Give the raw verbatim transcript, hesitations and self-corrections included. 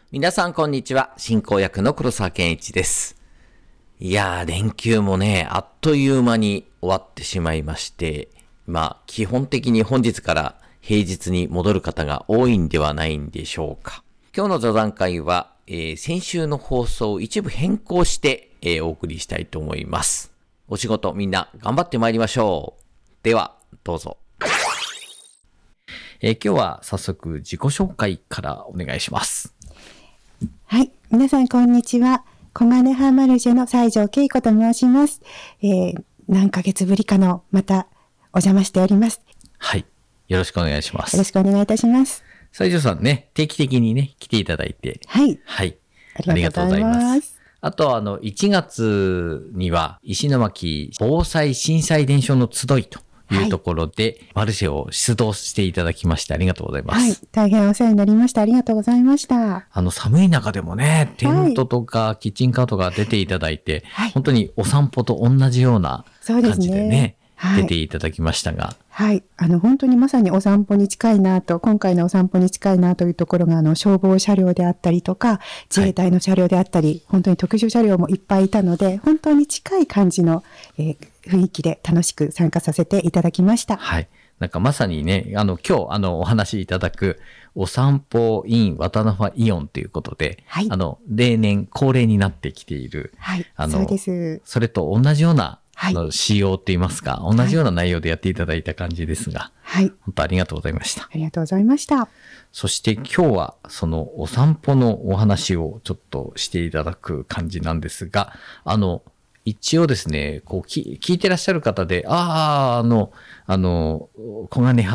皆さんこんにちは。進行役の黒沢健一です。いやー、連休もね、あっという間に終わってしまいまして、まあ、基本的に本日から平日に戻る方が多いんではないんでしょうか。今日の座談会は、えー、先週の放送を一部変更して、えー、お送りしたいと思います。お仕事みんな頑張ってまいりましょう。では、どうぞ。えー、今日は早速自己紹介からお願いします。 はい。皆さん、こんにちは。小金葉マルシェの西条恵子と申します。えー、何ヶ月ぶりかの、また、お邪魔しております。 はい。よろしくお願いします。 よろしくお願いいたします。 西条さんね、定期的にね、来ていただいて。 はい。 はい。 ありがとうございます。 あと、あの、いちがつには、石巻防災震災伝承の集いというところで、はい、マルシェを出動していただきましてありがとうございます。はい。 大変お世話になりました。ありがとうございました。 あの、寒い中でもね、テントとかキッチンカーとか出ていただいて、はい、本当にお散歩と同じような感じでね、はい、出ていただきましたが。 はい。あの、本当にまさにお散歩に近いなと、今回のお散歩に近いなというところが、あの、消防車両であったりとか、自衛隊の車両であったり、はい、本当に特殊車両もいっぱいいたので、本当に近い感じの、えー、雰囲気で楽しく参加させていただきました。 はい。なんかまさにね、あの、今日、あの、お話しいただく、お散歩 in 渡辺イオンということで、はい、あの、例年恒例になってきている、 はい、 あの、 そうです。 それと同じような、はい、の仕様って言いますか、同じような内容でやっていただいた感じですが、はい。本当ありがとうございました。 ありがとうございました。 そして今日はそのお散歩のお話をちょっとしていただく感じなんですが、あの、一応ですね、こう聞いてらっしゃる方で、ああ、あの、あの、小金葉